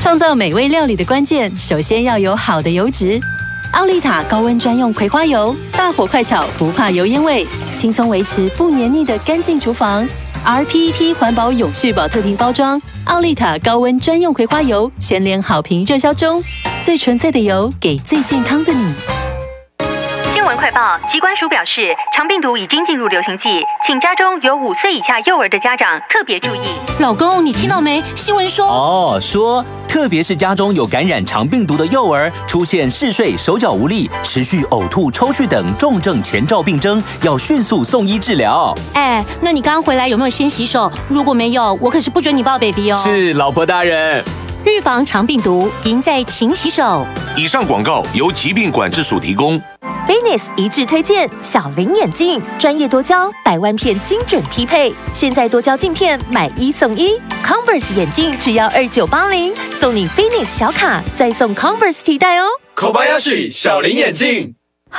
创造美味料理的关键，首先要有好的油脂。奥利塔高温专用葵花油，大火快炒不怕油烟味，轻松维持不黏腻的干净厨房。RPET 环保永续保特瓶包装，奥利塔高温专用葵花油，全联好评热销中。最纯粹的油，给最健康的你。 新闻快报，疾管署表示，肠病毒已经进入流行季，请家中有5岁以下幼儿的家长特别注意。 老公，你听到没？新闻说特别是家中有感染肠病毒的幼儿，出现嗜睡、手脚无力、持续呕吐、抽搐等重症前兆病征，要迅速送医治疗。 那你刚回来有没有先洗手？如果没有，我可是不准你抱 baby 哦。 是，老婆大人。 预防肠病毒，赢在勤洗手。 以上广告由疾病管制署提供。 Venus 一致推荐小林眼镜，专业多焦，100万片精准匹配。现在多焦镜片买1送1 ，Converse 眼镜只要2980，送你 Venus 小卡，再送 Converse 提袋哦。 Kobayashi 小林眼镜。